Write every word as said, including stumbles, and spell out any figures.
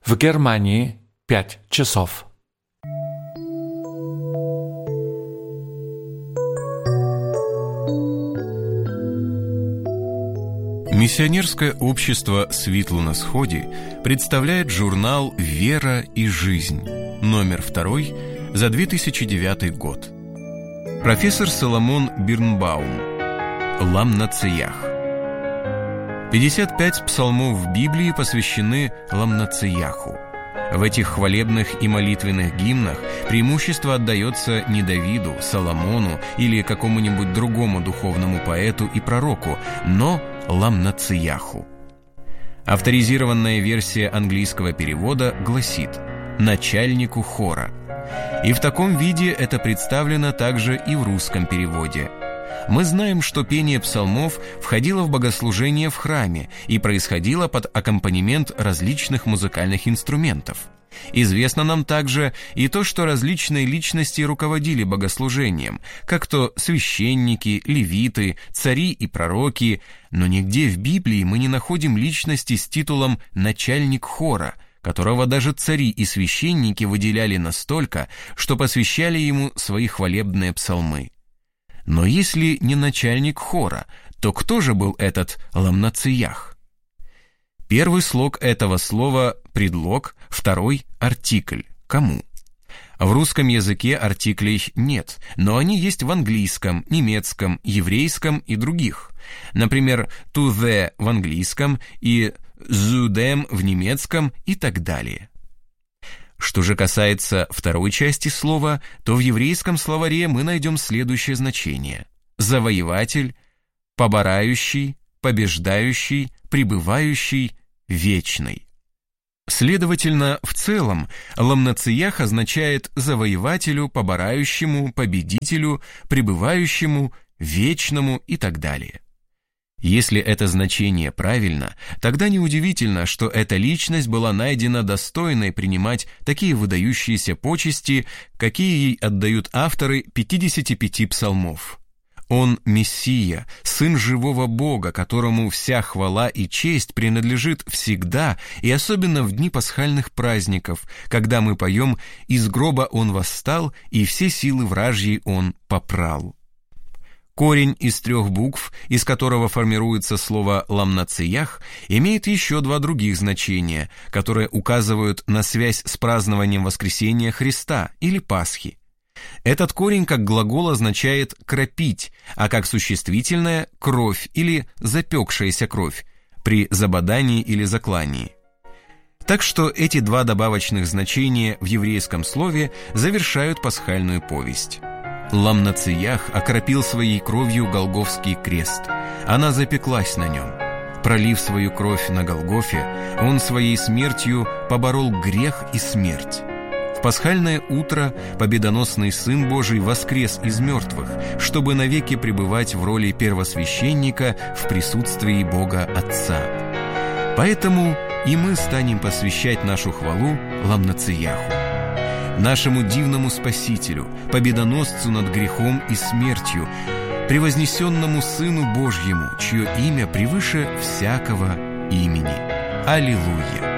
В Германии пять часов. Миссионерское общество «Світло на сході» представляет журнал «Вера и жизнь», номер второй за две тысячи девятый год. Профессор Соломон Бирнбаум. Ламнациях. пятьдесят пять псалмов в Библии посвящены Ламнацияху. В этих хвалебных и молитвенных гимнах преимущество отдается не Давиду, Соломону или какому-нибудь другому духовному поэту и пророку, но Ламнацияху. Авторизированная версия английского перевода гласит «начальнику хора». И в таком виде это представлено также и в русском переводе. Мы знаем, что пение псалмов входило в богослужение в храме и происходило под аккомпанемент различных музыкальных инструментов. Известно нам также и то, что различные личности руководили богослужением, как то священники, левиты, цари и пророки, но нигде в Библии мы не находим личности с титулом «начальник хора», которого даже цари и священники выделяли настолько, что посвящали ему свои хвалебные псалмы. Но если не начальник хора, то кто же был этот Ламнациях? Первый слог этого слова – предлог, второй – артикль. Кому? В русском языке артиклей нет, но они есть в английском, немецком, еврейском и других. Например, to the в английском и zu dem в немецком и так далее. Что же касается второй части слова, то в еврейском словаре мы найдем следующее значение: завоеватель, поборающий, побеждающий, пребывающий, вечный. Следовательно, в целом, Ламнациях означает завоевателю, поборающему, победителю, пребывающему, вечному и так далее. Если это значение правильно, тогда неудивительно, что эта личность была найдена достойной принимать такие выдающиеся почести, какие ей отдают авторы пятидесяти пяти псалмов. Он Мессия, Сын живого Бога, которому вся хвала и честь принадлежит всегда и особенно в дни пасхальных праздников, когда мы поем «Из гроба он восстал, и все силы вражьи он попрал». Корень из трех букв, из которого формируется слово «ламнациях», имеет еще два других значения, которые указывают на связь с празднованием воскресения Христа или Пасхи. Этот корень как глагол означает «кропить», а как существительное – «кровь» или «запекшаяся кровь» при забодании или заклании. Так что эти два добавочных значения в еврейском слове завершают пасхальную повесть. Ламнациях окропил своей кровью Голгофский крест. Она запеклась на нем. Пролив свою кровь на Голгофе, он своей смертью поборол грех и смерть. В пасхальное утро победоносный Сын Божий воскрес из мертвых, чтобы навеки пребывать в роли первосвященника в присутствии Бога Отца. Поэтому и мы станем посвящать нашу хвалу Ламнацияху, нашему дивному Спасителю, победоносцу над грехом и смертью, превознесенному Сыну Божьему, чье имя превыше всякого имени. Аллилуйя!